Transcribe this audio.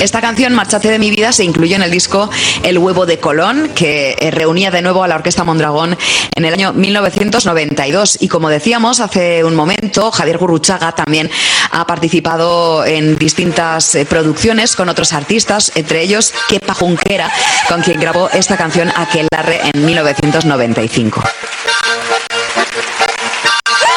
Esta canción, Márchate de mi vida, se incluyó en el disco El huevo de Colón, que reunía de nuevo a la Orquesta Mondragón en el año 1992. Y como decíamos hace un momento, Javier Gurruchaga también ha participado en distintas producciones con otros artistas, entre ellos Kepa Junquera, con quien grabó esta canción Aquelarre en 1995.